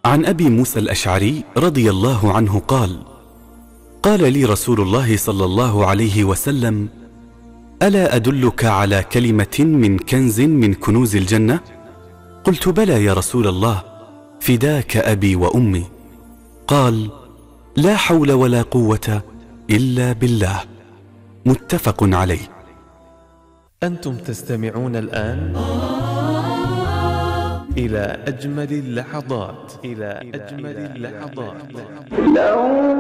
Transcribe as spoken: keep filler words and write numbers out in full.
عن أبي موسى الأشعري رضي الله عنه قال: قال لي رسول الله صلى الله عليه وسلم: ألا أدلك على كلمة من كنز من كنوز الجنة؟ قلت: بلى يا رسول الله، فداك أبي وأمي. قال: لا حول ولا قوة إلا بالله. متفق عليه. أنتم تستمعون الآن إلى أجمل اللحظات إلى أجمل اللحظات.